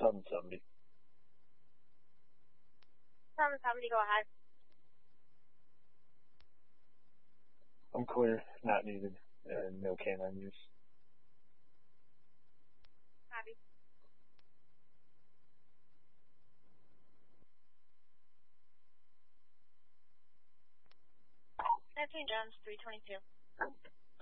770. 770, go ahead. I'm clear, not needed, and no canine use. Copy. 19 Jones, 322.